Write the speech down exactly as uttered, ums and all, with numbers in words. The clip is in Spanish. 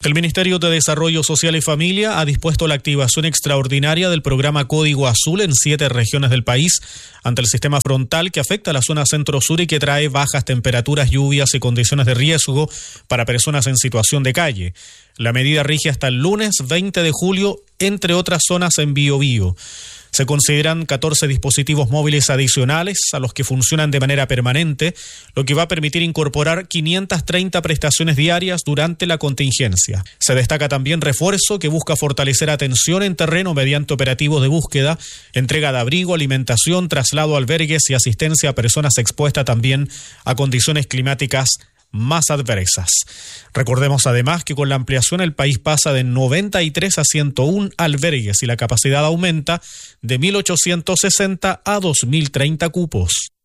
El Ministerio de Desarrollo Social y Familia ha dispuesto la activación extraordinaria del programa Código Azul en siete regiones del país ante el sistema frontal que afecta a la zona centro-sur y que trae bajas temperaturas, lluvias y condiciones de riesgo para personas en situación de calle. La medida rige hasta el lunes veinte de julio, entre otras zonas en Biobío. Se consideran catorce dispositivos móviles adicionales a los que funcionan de manera permanente, lo que va a permitir incorporar quinientas treinta prestaciones diarias durante la contingencia. Se destaca también refuerzo que busca fortalecer atención en terreno mediante operativos de búsqueda, entrega de abrigo, alimentación, traslado a albergues y asistencia a personas expuestas también a condiciones climáticas más adversas. Recordemos además que con la ampliación el país pasa de noventa y tres a ciento uno albergues y la capacidad aumenta de mil ochocientos sesenta a dos mil treinta cupos.